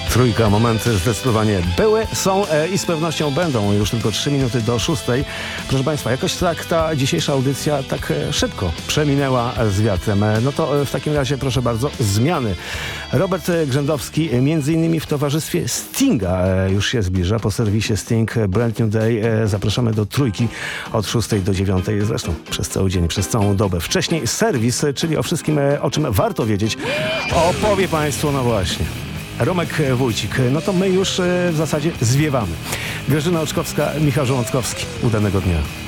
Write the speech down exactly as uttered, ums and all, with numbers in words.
Trójka, momenty zdecydowanie były, są e, i z pewnością będą. Już tylko trzy minuty do szóstej. Proszę Państwa, jakoś tak ta dzisiejsza audycja tak e, szybko przeminęła z wiatrem. E, no to e, w takim razie proszę bardzo, zmiany. Robert Grzędowski, e, między innymi w towarzystwie Stinga, e, już się zbliża po serwisie Sting Brand New Day. E, zapraszamy do trójki od szóstej do dziewiątej, zresztą przez cały dzień, przez całą dobę. Wcześniej serwis, e, czyli o wszystkim, e, o czym warto wiedzieć, opowie Państwu, no właśnie, Romek Wójcik. No to my już e, w zasadzie zwiewamy. Grażyna Oczkowska, Michał Żołądkowski. Udanego dnia.